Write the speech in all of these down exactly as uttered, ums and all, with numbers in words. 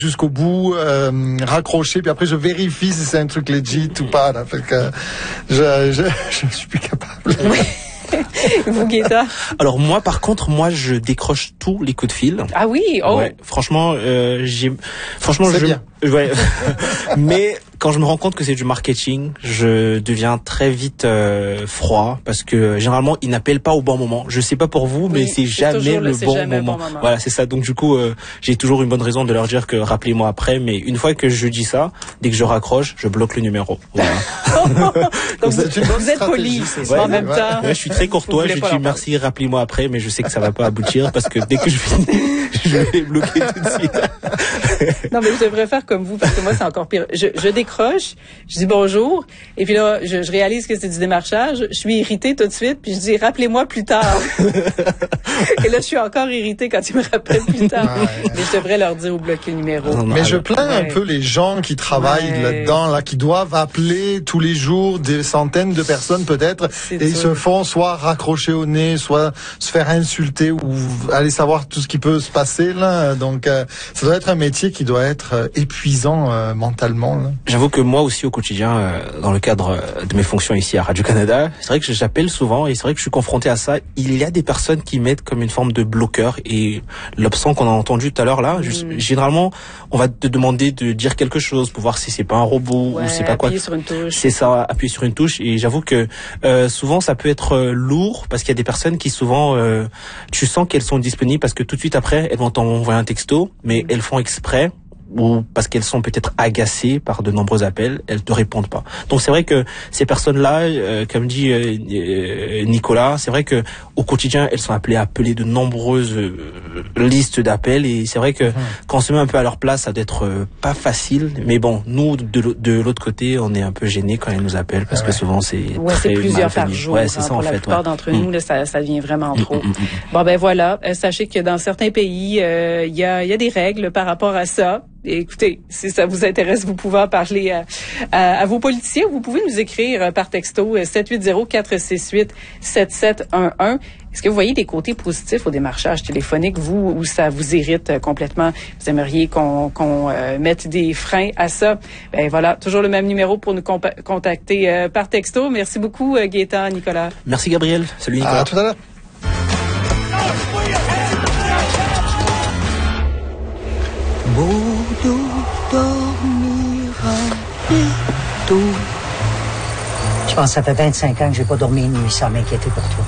jusqu'au bout, euh, raccrocher, puis après je vérifie si c'est un truc legit ou pas. Là, fait que je, je, je suis plus capable. Oui. Vous, Gaëtan? Alors moi, par contre, moi, je décroche tous les coups de fil. Ah oui, oh. Ouais, franchement, euh, j'ai, franchement, c'est je, bien. Ouais. Mais quand je me rends compte que c'est du marketing, je deviens très vite euh, froid parce que généralement ils n'appellent pas au bon moment. Je sais pas pour vous, mais oui, c'est, c'est jamais le c'est bon jamais moment. bon moment. Voilà, c'est ça. Donc du coup, euh, j'ai toujours une bonne raison de leur dire que rappelez-moi après. Mais une fois que je dis ça, dès que je raccroche, je bloque le numéro. Voilà. Donc vous, vous êtes poli ouais, en même ouais. temps. Ouais, je suis très courtois. Je dis merci, rappelez-moi après, mais je sais que ça va pas aboutir parce que dès que je finis, je vais bloquer tout de suite. Non, mais je devrais faire comme vous parce que moi c'est encore pire. Je, je décroche, je dis bonjour, et puis là, je, je réalise que c'est du démarchage. Je suis irritée tout de suite, puis je dis rappelez-moi plus tard. Et là, je suis encore irritée quand ils me rappellent plus tard. Ah, ouais. Mais je devrais leur dire ou bloquer le numéro. Non, non, mais je plains ouais. un peu les gens qui travaillent ouais. là-dedans, là, qui doivent appeler tous les jours des centaines de personnes peut-être, c'est et dur. Ils se font soit raccrocher au nez, soit se faire insulter ou aller savoir tout ce qui peut se passer là. Donc, euh, ça doit être un métier qui doit être euh, épuisant euh, mentalement. Là. J'avoue que moi aussi au quotidien, euh, dans le cadre de mes fonctions ici à Radio-Canada, c'est vrai que j'appelle souvent et c'est vrai que je suis confronté à ça. Il y a des personnes qui mettent comme une forme de bloqueur et l'option qu'on a entendu tout à l'heure là, mmh. juste, généralement, on va te demander de dire quelque chose pour voir si c'est pas un robot ouais, ou c'est pas quoi. Sur une touche. C'est ça, appuyer sur une touche. Et j'avoue que euh, souvent ça peut être euh, lourd parce qu'il y a des personnes qui souvent, euh, tu sens qu'elles sont disponibles parce que tout de suite après elles vont t'envoyer un texto, mais mmh. elles font exprès. Ou parce qu'elles sont peut-être agacées par de nombreux appels, elles ne répondent pas. Donc c'est vrai que ces personnes-là, euh, comme dit euh, Nicolas, c'est vrai que au quotidien, elles sont appelées à appeler de nombreuses euh, listes d'appels et c'est vrai que mmh. quand on se met un peu à leur place, ça doit être euh, pas facile. Mais bon, nous de, de l'autre côté, on est un peu gênés quand elles nous appellent parce ouais. que souvent c'est ouais, très c'est plusieurs par jour. Ouais, c'est hein, ça pour en la fait. plupart ouais. d'entre mmh. nous, là, ça, ça devient vraiment mmh, trop. Mmh, mmh. Bon ben voilà, euh, sachez que dans certains pays, il euh, y a, y a des règles par rapport à ça. Et écoutez, si ça vous intéresse, vous pouvez en parler à, à, à vos politiciens. Vous pouvez nous écrire par texto sept huit zéro quatre six huit sept sept un un. Est-ce que vous voyez des côtés positifs au démarchage téléphonique, vous, ou ça vous irrite complètement? Vous aimeriez qu'on, qu'on euh, mette des freins à ça? Ben voilà, toujours le même numéro pour nous compa- contacter euh, par texto. Merci beaucoup, euh, Gaëtan, Nicolas. Merci, Gabriel. Salut, Nicolas. À tout à l'heure. Bodo dormira bientôt. Je pense que ça fait vingt-cinq ans que j'ai pas dormi une nuit sans m'inquiéter pour toi.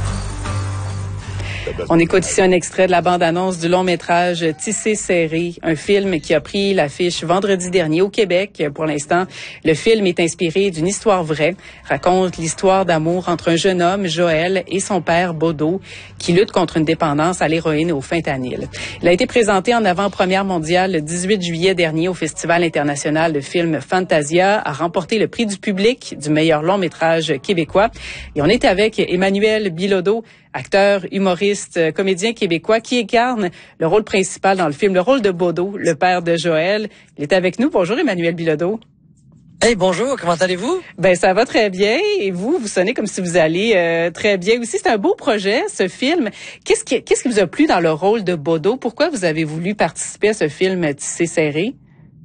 On écoute ici un extrait de la bande-annonce du long-métrage Tissé serré, un film qui a pris l'affiche vendredi dernier au Québec. Pour l'instant, le film est inspiré d'une histoire vraie, raconte l'histoire d'amour entre un jeune homme, Joël, et son père, Bodo, qui luttent contre une dépendance à l'héroïne et au fentanyl. Il a été présenté en avant-première mondiale le dix-huit juillet dernier au Festival international de film Fantasia, a remporté le prix du public du meilleur long-métrage québécois. Et on est avec Emmanuel Bilodeau, acteur, humoriste, comédien québécois qui incarne le rôle principal dans le film, le rôle de Bodo, le père de Joël. Il est avec nous. Bonjour Emmanuel Bilodeau. Hey, bonjour, comment allez-vous? Ben ça va très bien et vous, vous sonnez comme si vous alliez euh, très bien aussi. C'est un beau projet, ce film. Qu'est-ce qui, qu'est-ce qui vous a plu dans le rôle de Bodo? Pourquoi vous avez voulu participer à ce film Tissé serré?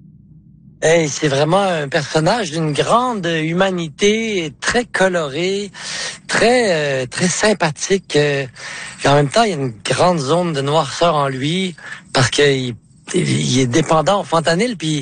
Hey, c'est vraiment un personnage d'une grande humanité, très coloré, très euh, très sympathique. Euh, et en même temps, il y a une grande zone de noirceur en lui parce qu'il il est dépendant au fentanyl, puis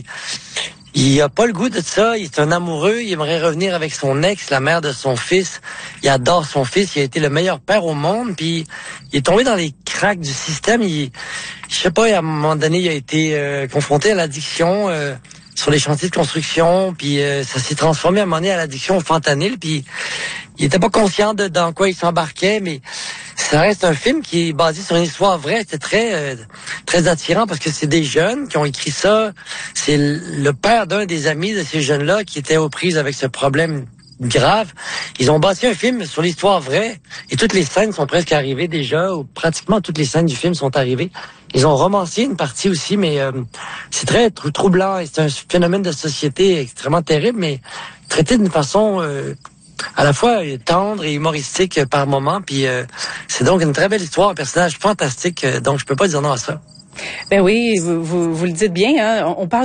il a pas le goût de ça. Il est un amoureux. Il aimerait revenir avec son ex, la mère de son fils. Il adore son fils. Il a été le meilleur père au monde. Puis il est tombé dans les cracks du système. Il, je sais pas, à un moment donné, il a été euh, confronté à l'addiction. Euh, sur les chantiers de construction, puis euh, ça s'est transformé à un moment donné à l'addiction au fentanyl, puis il était pas conscient de dans quoi il s'embarquait, mais ça reste un film qui est basé sur une histoire vraie. C'est très euh, très attirant parce que c'est des jeunes qui ont écrit ça. C'est le père d'un des amis de ces jeunes-là qui était aux prises avec ce problème grave. Ils ont bâti un film sur l'histoire vraie et toutes les scènes sont presque arrivées déjà, ou pratiquement toutes les scènes du film sont arrivées. Ils ont romancé une partie aussi, mais euh, c'est très trou- troublant et c'est un phénomène de société extrêmement terrible, mais traité d'une façon euh, à la fois tendre et humoristique par moment. Puis euh, c'est donc une très belle histoire, un personnage fantastique, euh, donc je peux pas dire non à ça. Ben oui, vous, vous, vous le dites bien, hein, on parle